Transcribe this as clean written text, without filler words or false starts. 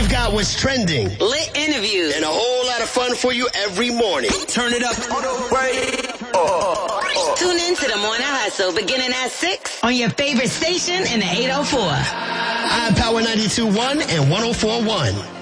We've got what's trending, lit interviews, and a whole lot of fun for you every morning. Turn it up. Tune in to the Morning Hustle beginning at 6 on your favorite station in the 804. iPower 92.1 and 104.1.